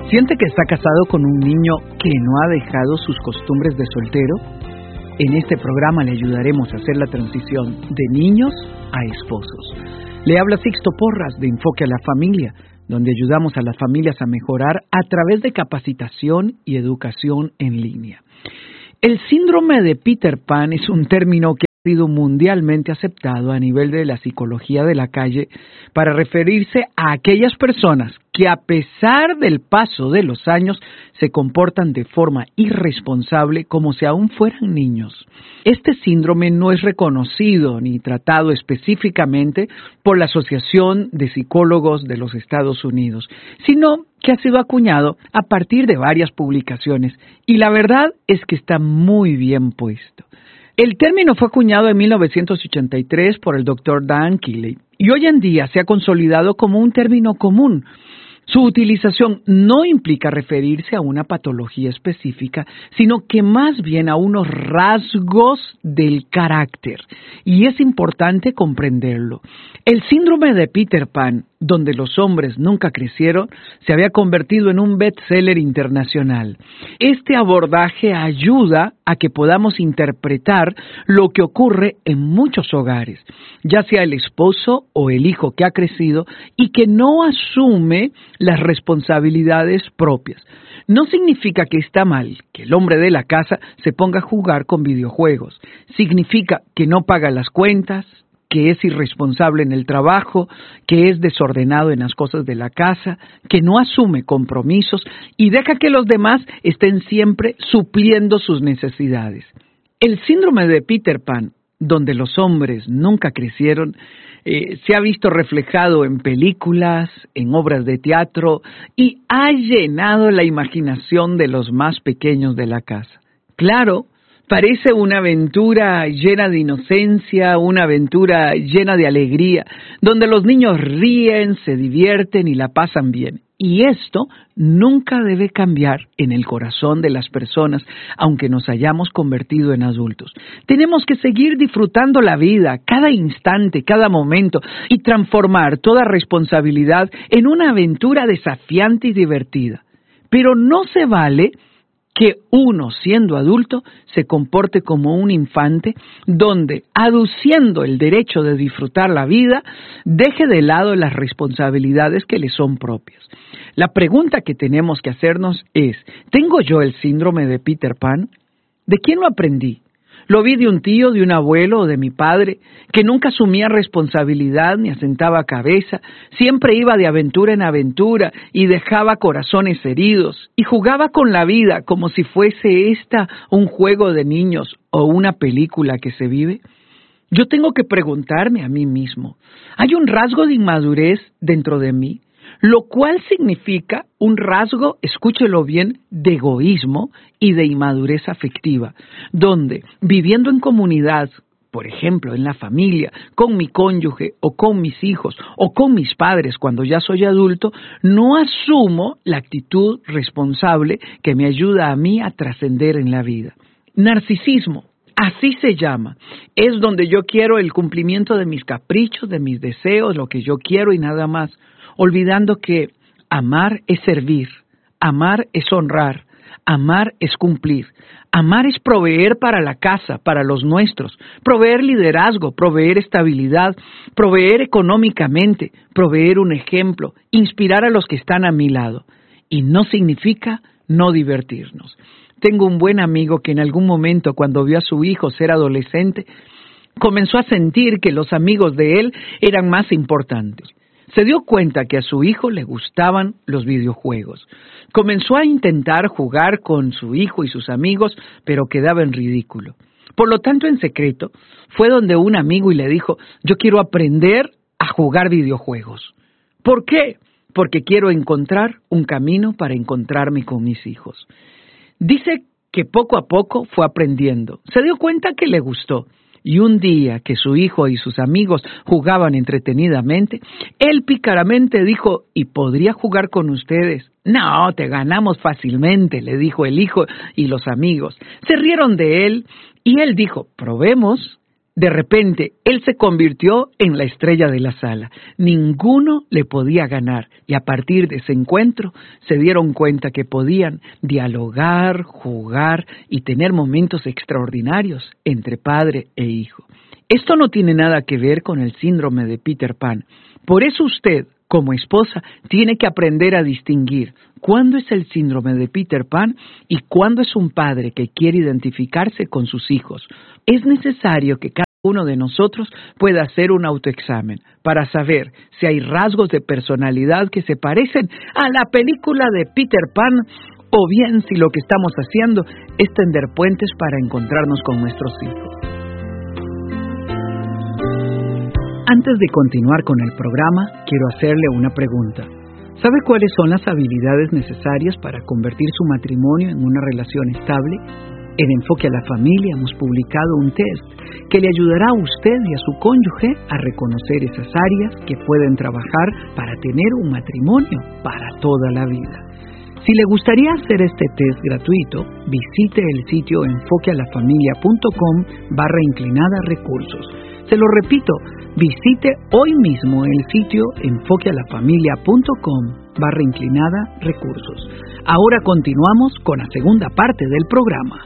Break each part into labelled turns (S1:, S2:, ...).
S1: ¿Siente que está casado con un niño que no ha dejado sus costumbres de soltero? En este programa le ayudaremos a hacer la transición de niños a esposos. Le habla Sixto Porras de Enfoque a la Familia, donde ayudamos a las familias a mejorar a través de capacitación y educación en línea. El síndrome de Peter Pan es un término que ha sido mundialmente aceptado a nivel de la psicología de la calle para referirse a aquellas personas que a pesar del paso de los años se comportan de forma irresponsable como si aún fueran niños. Este síndrome no es reconocido ni tratado específicamente por la Asociación de Psicólogos de los Estados Unidos, sino que ha sido acuñado a partir de varias publicaciones y la verdad es que está muy bien puesto. El término fue acuñado en 1983 por el Dr. Dan Keeley y hoy en día se ha consolidado como un término común. Su utilización no implica referirse a una patología específica, sino que más bien a unos rasgos del carácter, y es importante comprenderlo. El síndrome de Peter Pan, donde los hombres nunca crecieron, se había convertido en un bestseller internacional. Este abordaje ayuda a que podamos interpretar lo que ocurre en muchos hogares, ya sea el esposo o el hijo que ha crecido y que no asume las responsabilidades propias. No significa que está mal que el hombre de la casa se ponga a jugar con videojuegos. Significa que no paga las cuentas, que es irresponsable en el trabajo, que es desordenado en las cosas de la casa, que no asume compromisos y deja que los demás estén siempre supliendo sus necesidades. El síndrome de Peter Pan, donde los hombres nunca crecieron, se ha visto reflejado en películas, en obras de teatro y ha llenado la imaginación de los más pequeños de la casa. Claro, parece una aventura llena de inocencia, una aventura llena de alegría, donde los niños ríen, se divierten y la pasan bien. Y esto nunca debe cambiar en el corazón de las personas, aunque nos hayamos convertido en adultos. Tenemos que seguir disfrutando la vida, cada instante, cada momento, y transformar toda responsabilidad en una aventura desafiante y divertida. Pero no se vale que uno, siendo adulto, se comporte como un infante, donde, aduciendo el derecho de disfrutar la vida, deje de lado las responsabilidades que le son propias. La pregunta que tenemos que hacernos es, ¿tengo yo el síndrome de Peter Pan? ¿De quién lo aprendí? ¿Lo vi de un tío, de un abuelo o de mi padre, que nunca asumía responsabilidad ni asentaba cabeza, siempre iba de aventura en aventura y dejaba corazones heridos y jugaba con la vida como si fuese esta un juego de niños o una película que se vive? Yo tengo que preguntarme a mí mismo, ¿hay un rasgo de inmadurez dentro de mí? Lo cual significa un rasgo, escúchelo bien, de egoísmo y de inmadurez afectiva, donde viviendo en comunidad, por ejemplo, en la familia, con mi cónyuge o con mis hijos o con mis padres cuando ya soy adulto, no asumo la actitud responsable que me ayuda a mí a trascender en la vida. Narcisismo. Así se llama. Es donde yo quiero el cumplimiento de mis caprichos, de mis deseos, lo que yo quiero y nada más, olvidando que amar es servir, amar es honrar, amar es cumplir, amar es proveer para la casa, para los nuestros, proveer liderazgo, proveer estabilidad, proveer económicamente, proveer un ejemplo, inspirar a los que están a mi lado. Y no significa no divertirnos. Tengo un buen amigo que en algún momento, cuando vio a su hijo ser adolescente, comenzó a sentir que los amigos de él eran más importantes. Se dio cuenta que a su hijo le gustaban los videojuegos. Comenzó a intentar jugar con su hijo y sus amigos, pero quedaba en ridículo. Por lo tanto, en secreto, fue donde un amigo y le dijo, yo quiero aprender a jugar videojuegos. ¿Por qué? Porque quiero encontrar un camino para encontrarme con mis hijos. Dice que poco a poco fue aprendiendo. Se dio cuenta que le gustó. Y un día que su hijo y sus amigos jugaban entretenidamente, él pícaramente dijo, ¿y podría jugar con ustedes? No, te ganamos fácilmente, le dijo el hijo y los amigos. Se rieron de él y él dijo, probemos. De repente, él se convirtió en la estrella de la sala. Ninguno le podía ganar y a partir de ese encuentro se dieron cuenta que podían dialogar, jugar y tener momentos extraordinarios entre padre e hijo. Esto no tiene nada que ver con el síndrome de Peter Pan. Por eso usted, como esposa, tiene que aprender a distinguir cuándo es el síndrome de Peter Pan y cuándo es un padre que quiere identificarse con sus hijos. Es necesario que cada uno de nosotros pueda hacer un autoexamen para saber si hay rasgos de personalidad que se parecen a la película de Peter Pan o bien si lo que estamos haciendo es tender puentes para encontrarnos con nuestros hijos. Antes de continuar con el programa, quiero hacerle una pregunta. ¿Sabe cuáles son las habilidades necesarias para convertir su matrimonio en una relación estable? En Enfoque a la Familia hemos publicado un test que le ayudará a usted y a su cónyuge a reconocer esas áreas que pueden trabajar para tener un matrimonio para toda la vida. Si le gustaría hacer este test gratuito, visite el sitio enfoquealafamilia.com/recursos. Se lo repito, visite hoy mismo el sitio enfoquealafamilia.com/recursos. Ahora continuamos con la segunda parte del programa.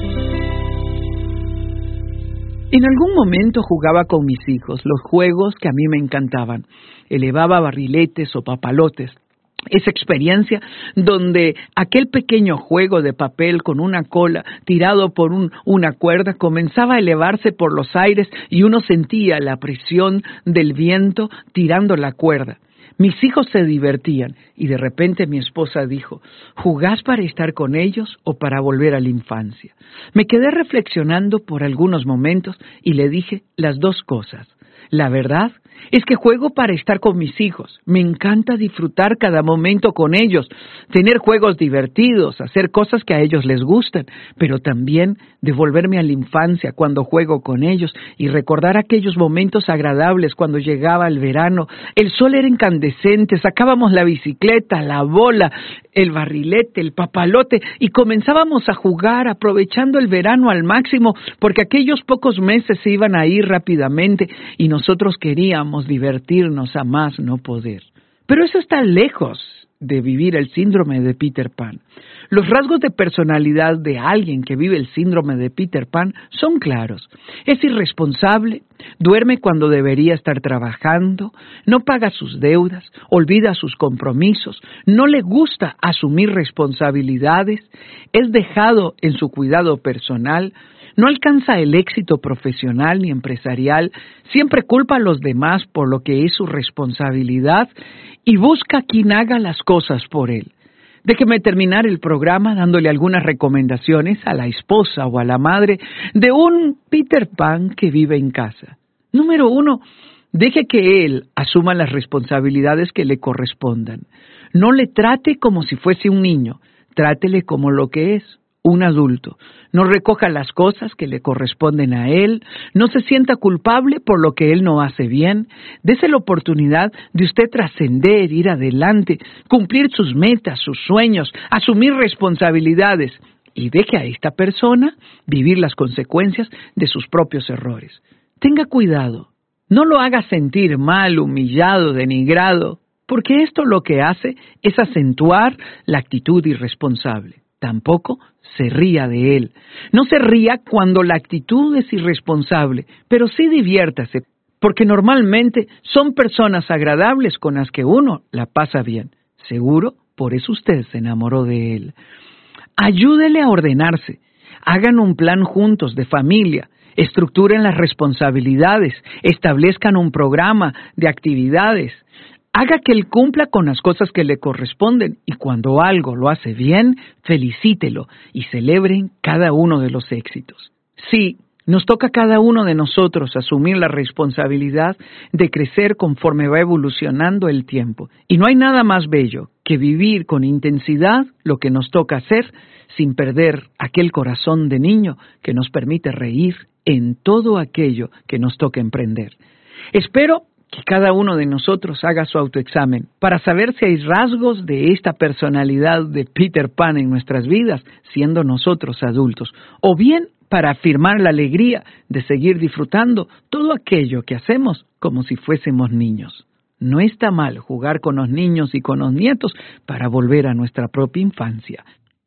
S1: En algún momento jugaba con mis hijos los juegos que a mí me encantaban. Elevaba barriletes o papalotes. Esa experiencia donde aquel pequeño juego de papel con una cola tirado por una cuerda comenzaba a elevarse por los aires y uno sentía la presión del viento tirando la cuerda. Mis hijos se divertían y de repente mi esposa dijo, ¿jugás para estar con ellos o para volver a la infancia? Me quedé reflexionando por algunos momentos y le dije las dos cosas. La verdad es que juego para estar con mis hijos. Me encanta disfrutar cada momento con ellos, tener juegos divertidos, hacer cosas que a ellos les gustan, pero también devolverme a la infancia cuando juego con ellos y recordar aquellos momentos agradables cuando llegaba el verano. El sol era incandescente, sacábamos la bicicleta, la bola, el barrilete, el papalote y comenzábamos a jugar aprovechando el verano al máximo porque aquellos pocos meses se iban a ir rápidamente y nosotros queríamos divertirnos a más no poder. Pero eso está lejos de vivir el síndrome de Peter Pan. Los rasgos de personalidad de alguien que vive el síndrome de Peter Pan son claros. Es irresponsable, duerme cuando debería estar trabajando, no paga sus deudas, olvida sus compromisos, no le gusta asumir responsabilidades, es dejado en su cuidado personal, no alcanza el éxito profesional ni empresarial, siempre culpa a los demás por lo que es su responsabilidad y busca a quien haga las cosas por él. Déjeme terminar el programa dándole algunas recomendaciones a la esposa o a la madre de un Peter Pan que vive en casa. Número 1, deje que él asuma las responsabilidades que le correspondan. No le trate como si fuese un niño, trátele como lo que es. Un adulto. No recoja las cosas que le corresponden a él, no se sienta culpable por lo que él no hace bien, dése la oportunidad de usted trascender, ir adelante, cumplir sus metas, sus sueños, asumir responsabilidades y deje a esta persona vivir las consecuencias de sus propios errores. Tenga cuidado, no lo haga sentir mal, humillado, denigrado, porque esto lo que hace es acentuar la actitud irresponsable. Tampoco se ría de él. No se ría cuando la actitud es irresponsable, pero sí diviértase, porque normalmente son personas agradables con las que uno la pasa bien. Seguro, por eso usted se enamoró de él. Ayúdele a ordenarse. Hagan un plan juntos de familia. Estructuren las responsabilidades. Establezcan un programa de actividades. Haga que él cumpla con las cosas que le corresponden y cuando algo lo hace bien, felicítelo y celebren cada uno de los éxitos. Sí, nos toca a cada uno de nosotros asumir la responsabilidad de crecer conforme va evolucionando el tiempo. Y no hay nada más bello que vivir con intensidad lo que nos toca hacer sin perder aquel corazón de niño que nos permite reír en todo aquello que nos toca emprender. Espero que cada uno de nosotros haga su autoexamen para saber si hay rasgos de esta personalidad de Peter Pan en nuestras vidas, siendo nosotros adultos, o bien para afirmar la alegría de seguir disfrutando todo aquello que hacemos como si fuésemos niños. No está mal jugar con los niños y con los nietos para volver a nuestra propia infancia.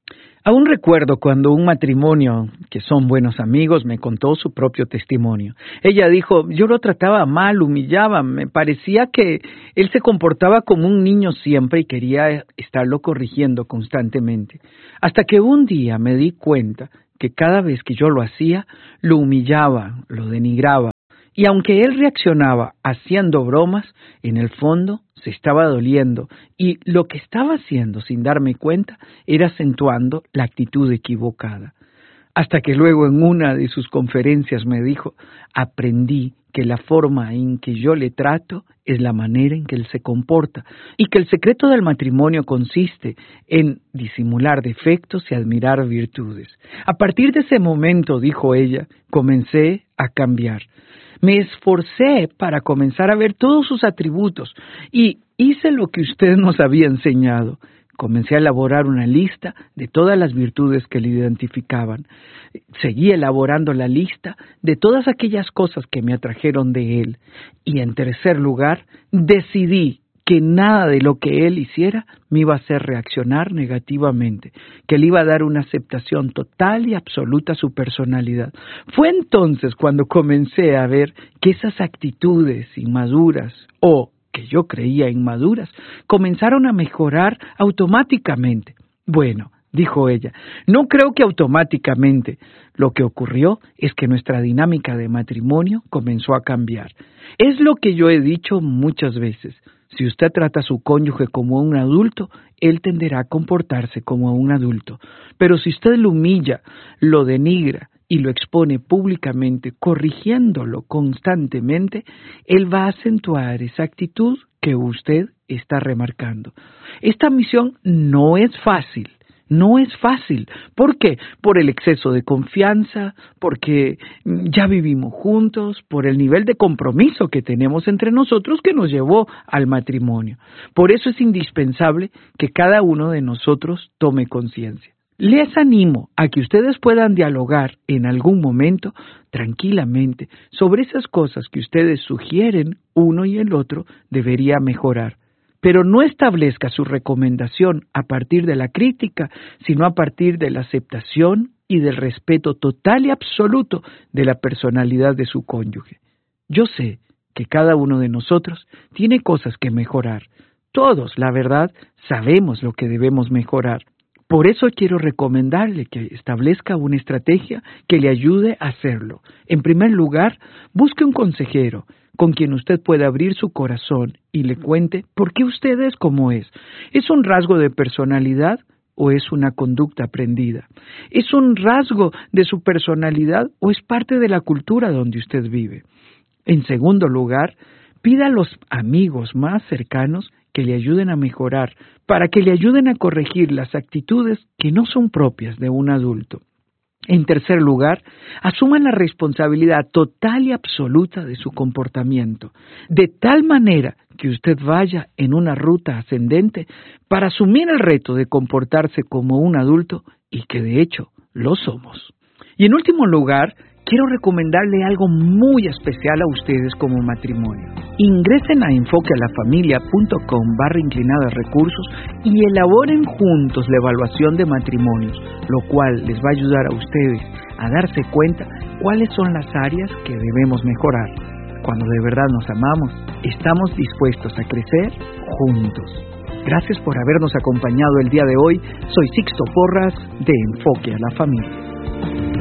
S1: Aún recuerdo cuando un matrimonio, que son buenos amigos, me contó su propio testimonio. Ella dijo, yo lo trataba mal, humillaba, me parecía que él se comportaba como un niño siempre y quería estarlo corrigiendo constantemente. Hasta que un día me di cuenta que cada vez que yo lo hacía, lo humillaba, lo denigraba. Y aunque él reaccionaba haciendo bromas, en el fondo se estaba doliendo y lo que estaba haciendo sin darme cuenta era acentuando la actitud equivocada. Hasta que luego en una de sus conferencias me dijo, aprendí que la forma en que yo le trato es la manera en que él se comporta y que el secreto del matrimonio consiste en disimular defectos y admirar virtudes. A partir de ese momento, dijo ella, comencé a cambiar. Me esforcé para comenzar a ver todos sus atributos y hice lo que usted nos había enseñado. Comencé a elaborar una lista de todas las virtudes que le identificaban. Seguí elaborando la lista de todas aquellas cosas que me atrajeron de él. Y en tercer lugar, decidí que nada de lo que él hiciera me iba a hacer reaccionar negativamente, que le iba a dar una aceptación total y absoluta a su personalidad. Fue entonces cuando comencé a ver que esas actitudes inmaduras o que yo creía inmaduras comenzaron a mejorar automáticamente. Bueno, dijo ella, no creo que automáticamente. Lo que ocurrió es que nuestra dinámica de matrimonio comenzó a cambiar. Es lo que yo he dicho muchas veces. Si usted trata a su cónyuge como un adulto, él tenderá a comportarse como un adulto. Pero si usted lo humilla, lo denigra y lo expone públicamente, corrigiéndolo constantemente, él va a acentuar esa actitud que usted está remarcando. Esta misión no es fácil. No es fácil. ¿Por qué? Por el exceso de confianza, porque ya vivimos juntos, por el nivel de compromiso que tenemos entre nosotros que nos llevó al matrimonio. Por eso es indispensable que cada uno de nosotros tome conciencia. Les animo a que ustedes puedan dialogar en algún momento tranquilamente sobre esas cosas que ustedes sugieren uno y el otro debería mejorar. Pero no establezca su recomendación a partir de la crítica, sino a partir de la aceptación y del respeto total y absoluto de la personalidad de su cónyuge. Yo sé que cada uno de nosotros tiene cosas que mejorar. Todos, la verdad, sabemos lo que debemos mejorar. Por eso quiero recomendarle que establezca una estrategia que le ayude a hacerlo. En primer lugar, busque un consejero con quien usted pueda abrir su corazón y le cuente por qué usted es como es. ¿Es un rasgo de personalidad o es una conducta aprendida? ¿Es un rasgo de su personalidad o es parte de la cultura donde usted vive? En segundo lugar, pida a los amigos más cercanos que le ayuden a mejorar, para que le ayuden a corregir las actitudes que no son propias de un adulto. En tercer lugar, asuman la responsabilidad total y absoluta de su comportamiento, de tal manera que usted vaya en una ruta ascendente para asumir el reto de comportarse como un adulto y que de hecho lo somos. Y en último lugar, quiero recomendarle algo muy especial a ustedes como matrimonio. Ingresen a enfoquealafamilia.com/recursos y elaboren juntos la evaluación de matrimonios, lo cual les va a ayudar a ustedes a darse cuenta cuáles son las áreas que debemos mejorar. Cuando de verdad nos amamos, estamos dispuestos a crecer juntos. Gracias por habernos acompañado el día de hoy. Soy Sixto Porras de Enfoque a la Familia.